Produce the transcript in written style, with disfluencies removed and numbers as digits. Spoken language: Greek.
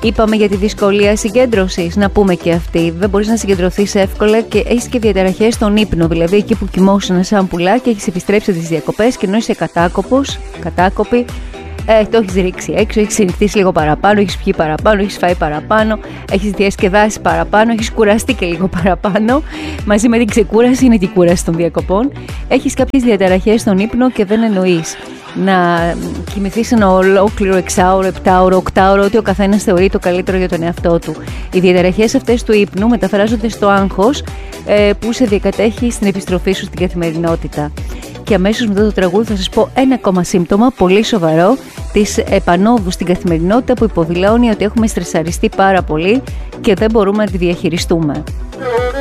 Είπαμε για τη δυσκολία συγκέντρωσης, να πούμε και αυτή. Δεν μπορείς να συγκεντρωθείς εύκολα και έχεις και διαταραχές στον ύπνο. Δηλαδή, εκεί που κοιμόσουν σαν πουλάκι, έχεις επιστρέψει από τις διακοπές και ενώ είσαι κατάκοπη, το έχεις ρίξει έξω, έχεις συνηθίσει λίγο παραπάνω, έχεις πιει παραπάνω, έχεις φάει παραπάνω, έχεις διασκεδάσει παραπάνω, έχεις κουραστεί και λίγο παραπάνω. Μαζί με την ξεκούραση είναι και η κούραση των διακοπών. Έχεις κάποιες διαταραχές στον ύπνο και δεν εννοείς να κοιμηθείς ένα ολόκληρο 6ωρο, 7ωρο, 8ωρο, ό,τι ο καθένας θεωρεί το καλύτερο για τον εαυτό του. Οι διαταραχές αυτές του ύπνου μεταφράζονται στο άγχος που σε διακατέχει στην επιστροφή σου στην καθημερινότητα. Και αμέσως μετά το τραγούδι θα σας πω ένα ακόμα σύμπτωμα πολύ σοβαρό της επανόδου στην καθημερινότητα που υποδηλώνει ότι έχουμε στρεσαριστεί πάρα πολύ και δεν μπορούμε να τη διαχειριστούμε.